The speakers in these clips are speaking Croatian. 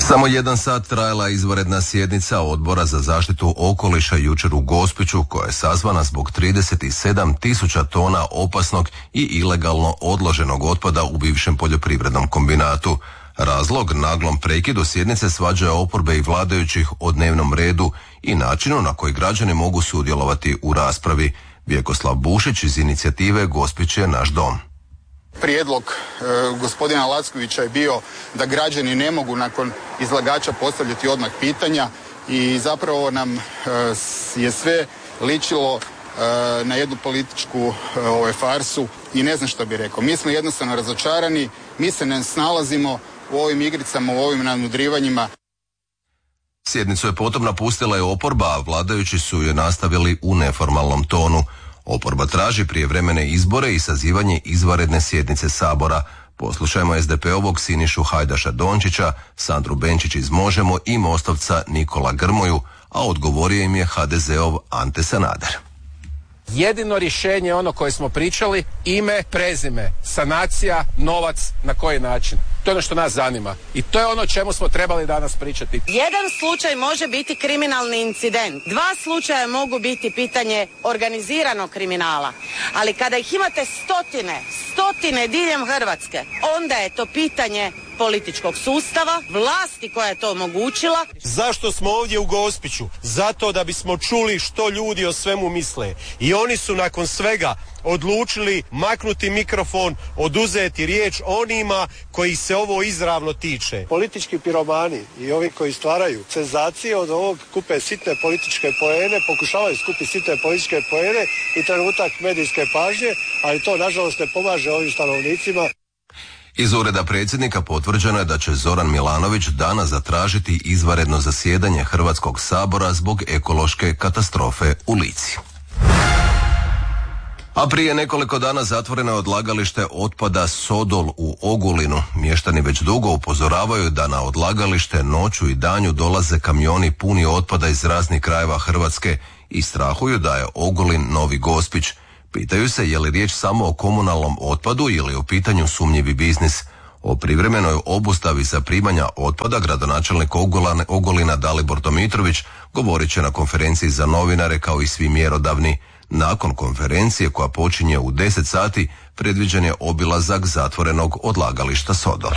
Samo 1 sat trajala izvanredna sjednica Odbora za zaštitu okoliša jučer u Gospiću, koja je sazvana zbog 37.000 tona opasnog i ilegalno odloženog otpada u bivšem poljoprivrednom kombinatu. Razlog naglom prekidu sjednice svađa oporbe i vladajućih o dnevnom redu i načinu na koji građani mogu sudjelovati u raspravi. Vjekoslav Bušić iz inicijative Gospić je naš dom. Prijedlog gospodina Lackovića je bio da građani ne mogu nakon izlagača postavljati odmah pitanja i zapravo nam je sve ličilo na jednu političku farsu i ne znam što bih rekao. Mi smo jednostavno razočarani, mi se ne snalazimo u ovim igricama, u ovim nadmudrivanjima. Sjednicu je potom napustila i oporba, a vladajući su je nastavili u neformalnom tonu. Oporba traži prijevremene izbore i sazivanje izvanredne sjednice Sabora. Poslušajmo SDP-ovog Sinišu Hajdaša Dončića, Sandru Benčić iz Možemo i Mostovca Nikola Grmoju, a odgovorio im je HDZ-ov Ante Sanader. Jedino rješenje je ono koje smo pričali, ime, prezime, sanacija, novac, na koji način. To je ono što nas zanima i to je ono o čemu smo trebali danas pričati. Jedan slučaj može biti kriminalni incident, 2 slučaja mogu biti pitanje organiziranog kriminala, ali kada ih imate stotine diljem Hrvatske, onda je to pitanje političkog sustava, vlasti koja je to omogućila. Zašto smo ovdje u Gospiću? Zato da bismo čuli što ljudi o svemu misle. I oni su nakon svega odlučili maknuti mikrofon, oduzeti riječ onima koji se ovo izravno tiče. Politički piromani i ovi koji stvaraju senzacije od ovog kupe sitne političke poene, pokušavaju skupiti sitne političke poene i trenutak medijske pažnje, ali to nažalost ne pomaže ovim stanovnicima. Iz ureda predsjednika potvrđeno je da će Zoran Milanović danas zatražiti izvanredno zasjedanje Hrvatskog sabora zbog ekološke katastrofe u Lici. A prije nekoliko dana zatvoreno je odlagalište otpada Sodol u Ogulinu. Mještani već dugo upozoravaju da na odlagalište noću i danju dolaze kamioni puni otpada iz raznih krajeva Hrvatske i strahuju da je Ogulin novi Gospić. Pitaju se je li riječ samo o komunalnom otpadu ili o pitanju sumnjivi biznis. O privremenoj obustavi zaprimanja otpada gradonačelnik Ogulina Dalibor Domitrović govorit će na konferenciji za novinare kao i svi mjerodavni. Nakon konferencije koja počinje u 10 sati predviđen je obilazak zatvorenog odlagališta Sodola.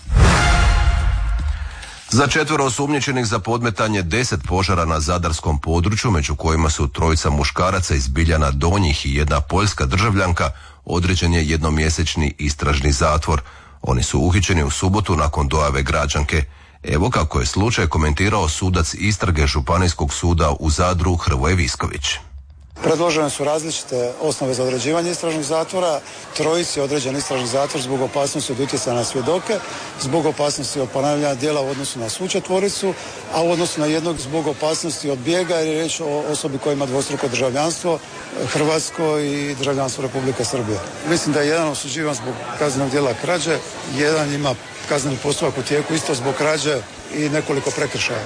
Za 4 osumnjičenih za podmetanje 10 požara na zadarskom području, među kojima su 3 muškaraca iz Biljana Donjih i 1 poljska državljanka, određen je jednomjesečni istražni zatvor. Oni su uhićeni u subotu nakon dojave građanke. Evo kako je slučaj komentirao sudac istrage Županijskog suda u Zadru Hrvoje Visković. Predložene su različite osnove za određivanje istražnog zatvora. 3 je određen istražni zatvor zbog opasnosti od utjecaja na svjedoke, zbog opasnosti od ponavljanja djela u odnosu na svu 4, a u odnosu na 1 zbog opasnosti od bijega, jer je riječ o osobi koja ima dvostruko državljanstvo, hrvatsko i državljanstvo Republike Srbije. Mislim da je 1 osuđivan zbog kaznenog djela krađe, 1 ima kazneni postupak u tijeku isto zbog krađe i nekoliko prekršaja.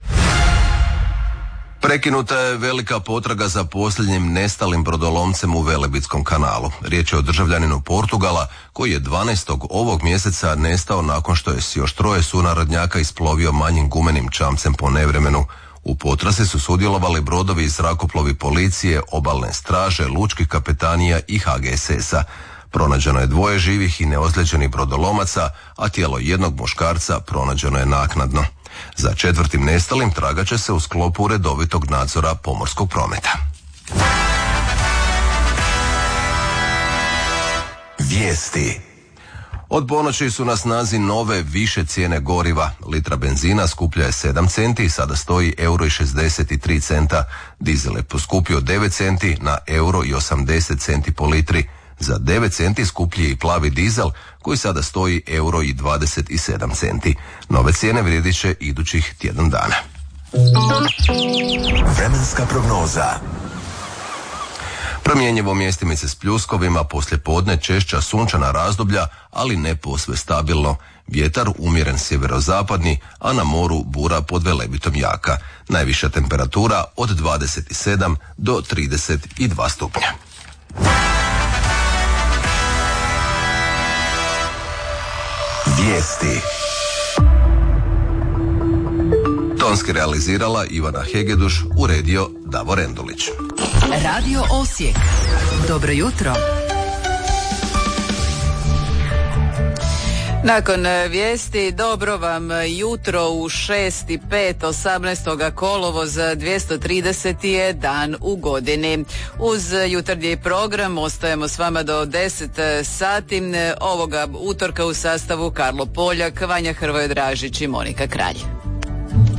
Prekinuta je velika potraga za posljednjim nestalim brodolomcem u Velebitskom kanalu. Riječ je o državljaninu Portugala koji je 12. ovog mjeseca nestao nakon što je s još 3 sunarodnjaka isplovio manjim gumenim čamcem po nevremenu. U potrasi su sudjelovali brodovi i zrakoplovi policije, obalne straže, lučkih kapetanija i HGSS-a. Pronađeno je 2 živih i neozlijeđenih brodolomaca, a tijelo 1 muškarca pronađeno je naknadno. Za 4. nestalim tragat će se u sklopu redovitog nadzora pomorskog prometa. Vijesti. Od ponoći su na snazi nove više cijene goriva. Litra benzina skuplja je 7 centi i sada stoji €1,63. Dizel je poskupio 9 centi na €1,80 centi po litri. Za 9 centi skuplji je i plavi dizel koji sada stoji €1,27 centi. Nove cijene vrijedit će idućih tjedan dana. Vremenska prognoza. Promjenjivo mjestimice s pljuskovima, poslijepodne češća sunčana razdoblja, ali ne posve stabilno. Vjetar umjeren sjeverozapadni, a na moru bura pod Velebitom jaka. Najviša temperatura od 27 do 32 stupnja. Vijesti. Tonski realizirala Ivana Hegeduš, uredio Davor Endulić. Radio Osijek. Dobro jutro. Nakon vijesti, dobro vam jutro u 6:05, 18. kolovoza, 230. je dan u godini. Uz jutarnji program ostajemo s vama do 10 sati ovoga utorka u sastavu Karlo Poljak, Vanja Hrvoje Dražić i Monika Kralj.